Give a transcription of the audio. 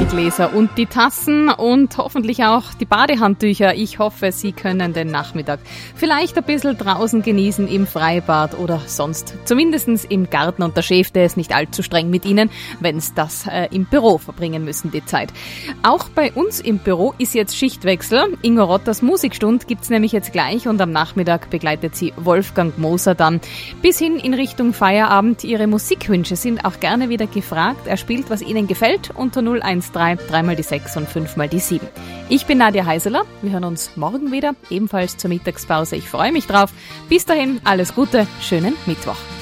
Biergläser und die Tassen und hoffentlich auch die Badehandtücher. Ich hoffe, Sie können den Nachmittag vielleicht ein bisschen draußen genießen im Freibad oder sonst zumindest im Garten. Und der Chef, der ist nicht allzu streng mit Ihnen, wenn Sie das im Büro verbringen müssen, die Zeit. Auch bei uns im Büro ist jetzt Schichtwechsel. Ingo Rotters Musikstund gibt's nämlich jetzt gleich und am Nachmittag begleitet sie Wolfgang Moser dann bis hin in Richtung Feierabend. Ihre Musikwünsche sind auch gerne wieder gefragt. Er spielt, was Ihnen gefällt, unter 013 3 die 6 und 5 die 7. Ich bin Nadja Heiseler. Wir hören uns morgen wieder, ebenfalls zur Mittagspause. Ich freue mich drauf. Bis dahin, alles Gute, schönen Mittwoch.